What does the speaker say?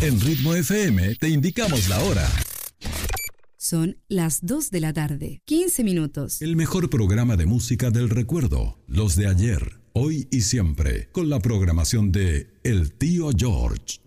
En Ritmo FM te indicamos la hora. Son las 2 de la tarde, 15 minutos. El mejor programa de música del recuerdo. Los de ayer, hoy y siempre. Con la programación de El Tío George.